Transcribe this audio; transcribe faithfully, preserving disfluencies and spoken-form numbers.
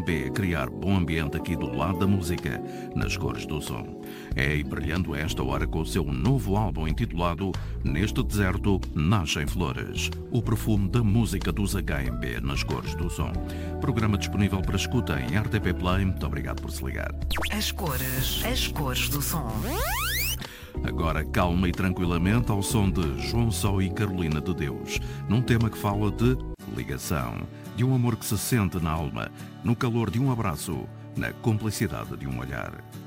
B a criar bom ambiente aqui do lado da música, nas cores do som. É aí brilhando a esta hora com o seu novo álbum intitulado Neste Deserto Nascem Flores, o perfume da música dos H M B nas cores do som. Programa disponível para escuta em R T P Play. Muito obrigado por se ligar. As cores, as cores do som. Agora calma e tranquilamente ao som de João Só e Carolina de Deus, num tema que fala de ligação, de um amor que se sente na alma, no calor de um abraço, na cumplicidade de um olhar.